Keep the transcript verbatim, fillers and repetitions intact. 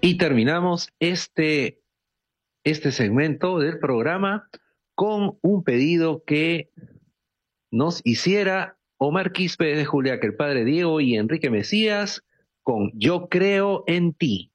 Y terminamos este, este segmento del programa con un pedido que nos hiciera Omar Quispe de Juliaca, el padre Diego y Enrique Mesías con Yo creo en ti.